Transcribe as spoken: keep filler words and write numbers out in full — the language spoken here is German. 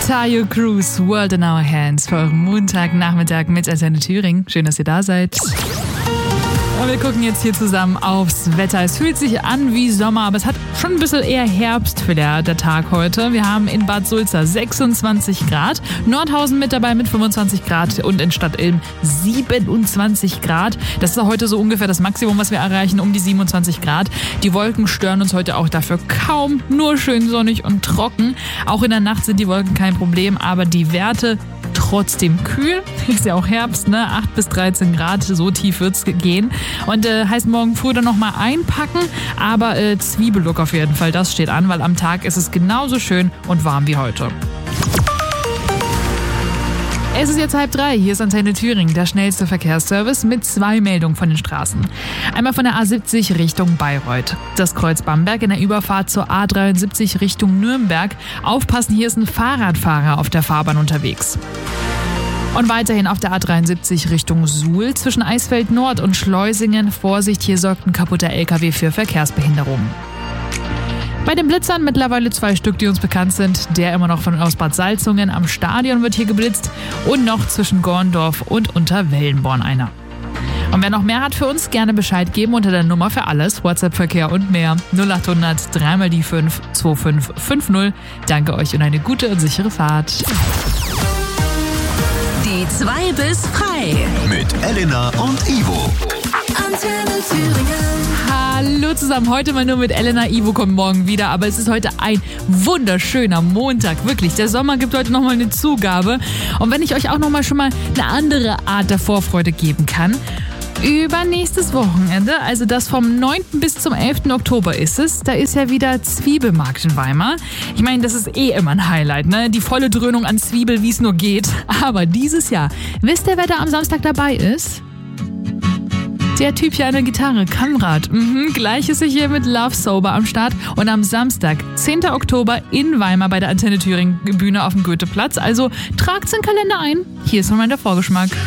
Tayo Cruz, World in Our Hands für euren Montagnachmittag mit Antenne Thüringen. Schön, dass ihr da seid. Und wir gucken jetzt hier zusammen aufs Wetter. Es fühlt sich an wie Sommer, aber es hat schon ein bisschen eher Herbst für der, der Tag heute. Wir haben in Bad Sulza sechsundzwanzig Grad, Nordhausen mit dabei mit fünfundzwanzig Grad und in Stadt Ilm siebenundzwanzig Grad. Das ist heute so ungefähr das Maximum, was wir erreichen, um die siebenundzwanzig Grad. Die Wolken stören uns heute auch dafür kaum, nur schön sonnig und trocken. Auch in der Nacht sind die Wolken kein Problem, aber die Werte trotzdem kühl. Ist ja auch Herbst, ne? acht bis dreizehn Grad, so tief wird's gehen. Und äh, heißt morgen früh dann nochmal einpacken, aber äh, Zwiebellook auf jeden Fall, das steht an, weil am Tag ist es genauso schön und warm wie heute. Es ist jetzt halb drei, hier ist Antenne Thüringen, der schnellste Verkehrsservice mit zwei Meldungen von den Straßen. Einmal von der A siebzig Richtung Bayreuth. Das Kreuz Bamberg in der Überfahrt zur A dreiundsiebzig Richtung Nürnberg. Aufpassen, hier ist ein Fahrradfahrer auf der Fahrbahn unterwegs. Und weiterhin auf der A dreiundsiebzig Richtung Suhl zwischen Eisfeld Nord und Schleusingen. Vorsicht, hier sorgt ein kaputter L K W für Verkehrsbehinderung. Bei den Blitzern mittlerweile zwei Stück, die uns bekannt sind. Der immer noch von aus Bad Salzungen am Stadion wird hier geblitzt und noch zwischen Gorndorf und Unterwellenborn einer. Und wer noch mehr hat für uns, gerne Bescheid geben unter der Nummer für alles, WhatsApp-Verkehr und mehr null acht hundert drei mal die fünf zwei fünf fünf null. Danke euch und eine gute und sichere Fahrt. Die zwei bis frei. Mit Elena und Ivo. Antenne Thüringen. Hallo zusammen, heute mal nur mit Elena. Ivo kommt morgen wieder, aber es ist heute ein wunderschöner Montag, wirklich. Der Sommer gibt heute nochmal eine Zugabe. Und wenn ich euch auch nochmal schon mal eine andere Art der Vorfreude geben kann, übernächstes Wochenende, also das vom neunten bis zum elften Oktober ist es, da ist ja wieder Zwiebelmarkt in Weimar. Ich meine, das ist eh immer ein Highlight, ne? Die volle Dröhnung an Zwiebel, wie es nur geht. Aber dieses Jahr, wisst ihr, wer da am Samstag dabei ist? Der Typ hier an der Gitarre, Kamrat. Mhm, gleich ist er hier mit Love Sober am Start. Und am Samstag, zehnten Oktober in Weimar bei der Antenne Thüringen Bühne auf dem Goetheplatz. Also tragt's in den Kalender ein. Hier ist nochmal der Vorgeschmack.